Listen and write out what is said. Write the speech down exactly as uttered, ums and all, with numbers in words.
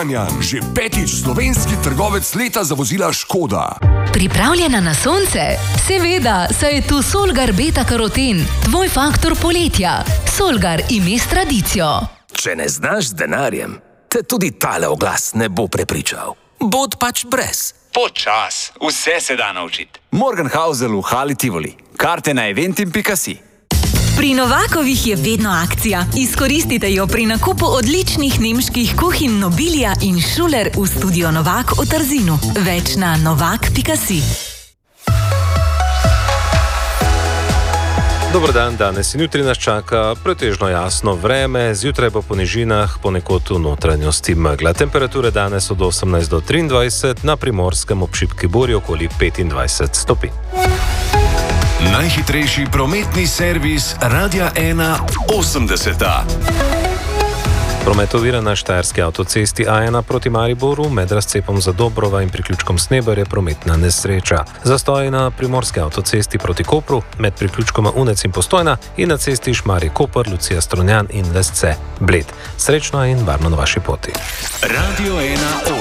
Kranjan, že petič slovenski trgovec leta za vozila Škoda. Pripravljena na sonce? Seveda, saj je tu Solgar Beta Karoten, tvoj faktor poletja. Solgar ime s tradicijo. Če ne znaš z denarjem, te tudi tale oglas ne bo prepričal. Bod pač brez. Počas, vse se da naučiti. Morgenhausel v Hali Tivoli. Karte na eventim pika si. Pri Novakovih je vedno akcija. Izkoristite jo pri nakupu odličnih nemških kuhinj Nobilia in Schuler v studio Novak v Trzinu. Več na novak pika si. Dober dan, danes in jutri nas čaka pretežno jasno vreme, zjutraj bo po nižinah ponekod v notranjosti megla. Temperature danes od osemnajst do triindvajset, na Primorskem ob šibki burji okoli petindvajset stopinj. Najhitrejši prometni servis Radia ena osemdeseta. Promet ovira na štajerski avtocesti A ena proti Mariboru, med razcepom za Dobrova in priključkom Sneber je prometna nesreča. Zastoj na primorski avtocesti proti Kopru, med priključkoma Unec in Postojna in na cesti Šmarje-Koper, Lucija Strunjan in Lesce Bled. Srečno in varno na vaši poti. Radio ena